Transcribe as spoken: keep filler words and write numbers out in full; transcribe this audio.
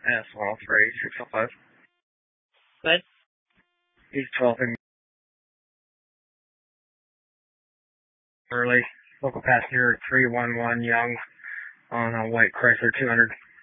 S one oh three, six oh five. Good. East twelfth and early. Local passenger three one one Young on a white Chrysler two hundred.